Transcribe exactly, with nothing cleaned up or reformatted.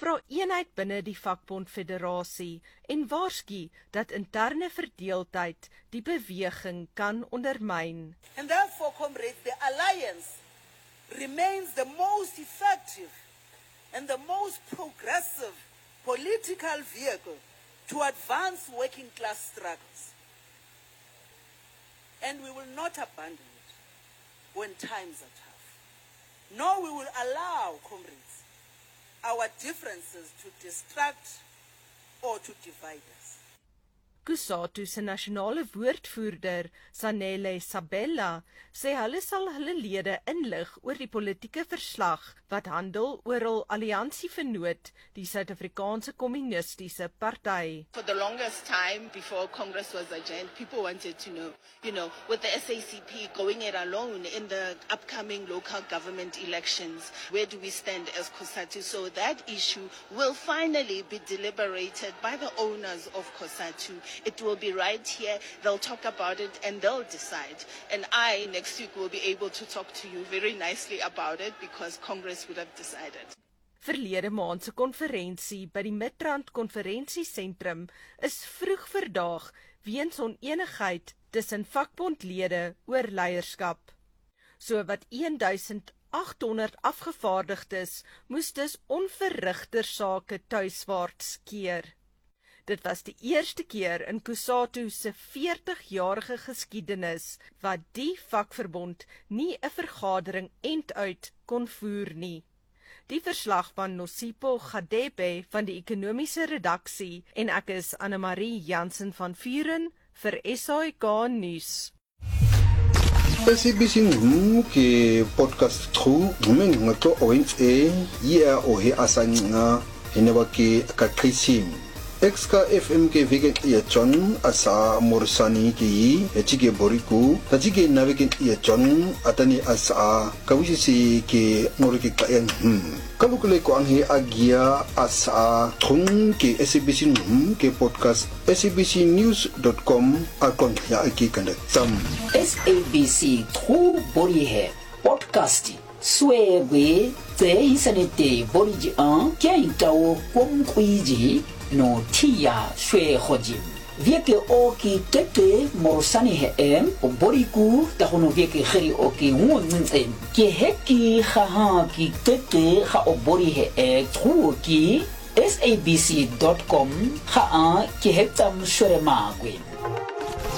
vra eenheid binne die vakbondfederasie en waarsku dat interne verdeeldheid die beweging kan ondermyn. And therefore, comrades, the alliance remains the most effective and the most progressive political vehicle to advance working class struggles. And we will not abandon it when times are tough. Nor we will allow, comrades, our differences to distract or to divide us. COSATU se nasionale woordvoerder, Zanele Sabella, sê hulle sal hulle lede inlig oor die politieke verslag wat handel oor hul alliansievernoot, die Suid-Afrikaanse Kommunistiese Party. For the longest time before Congress was adjourned, people wanted to know, you know, with the S A C P going it alone in the upcoming local government elections, where do we stand as COSATU? So that issue will finally be deliberated by the owners of COSATU. It will be right here, they'll talk about it and they'll decide. And I, next week, will be able to talk to you very nicely about it because Congress would have decided. Verlede maand se konferensie by die Midrand Konferensiesentrum is vroeg verdaag weens onenigheid tussen vakbondlede oor leierskap. So wat duisend agt honderd afgevaardigdes moes dus onverrigtersake tuiswaarts keer. Dit was die eerste keer in COSATU se veertigjarige geskiedenis wat die vakverbond nie 'n vergadering end-uit kon voer nie. Die verslag van Nosipo Gadebe van die ekonomiese redaksie en ek is Anne-Marie Jansen van Vuren vir S A I K Nuus. S A B C ke podcast tru men ngato oins e ya o he asanga heneba ke kakrisim Exka F M ke vegan ya John asa morsani ki echike boriku tajike navegan ya John atani asa kawisi ke morike kayan hmm kalukule ko ang he agia asa thung ke S A B C ke podcast S A B C news dot com akon ya aki kanda tam S A B C tru bori he podcasting swebe te isanete boriji an kya tao kom kuiji no tia shwe hojim vieke oki tete morsani he em o boriku ta hono vieke kheri oki wonzen ke heki kha ki tete kha o bori he e truki S A B C dot com kha ke hetam shore magwe